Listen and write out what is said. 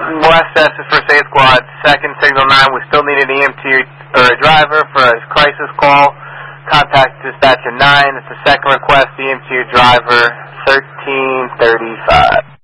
West Essex First Aid Squad, second signal 9. We still need an EMT or a driver for a crisis call. Contact dispatcher 9. It's a second request, EMT or driver 1335.